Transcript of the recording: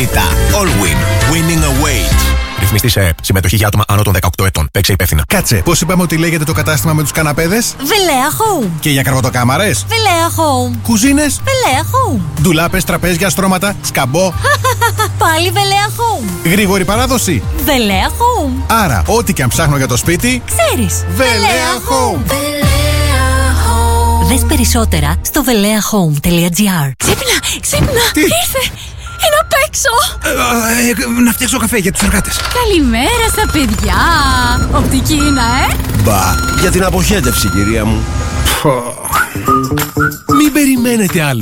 Β. Allwin. Winning awaits. Ρυθμιστή σε ΕΕΠ. Συμμετοχή για άτομα άνω των 18 ετών. Παίξε υπεύθυνα. Κάτσε, πώς είπαμε ότι λέγεται το κατάστημα με τους καναπέδες? Βελέα Home. Και για κρεβατοκάμαρες? Βελέα Home. Κουζίνες? Βελέα Home. Ντουλάπες, τραπέζια, στρώματα, σκαμπό? Πάλι Βελέα Home. Γρήγορη παράδοση? Βελέα Home. Άρα, ό,τι και αν ψάχνω για το σπίτι, ξέρεις. Βελέα Home. Δες περισσότερα στο veleahome.gr. Ξύπνα, Τι? ήρθε. Είναι απ' έξω. Να φτιάξω καφέ για τους εργάτες. Καλημέρα στα παιδιά. Οπτική είναι, Μπα, για την αποχέτευση, κυρία μου. Μην περιμένετε άλλο.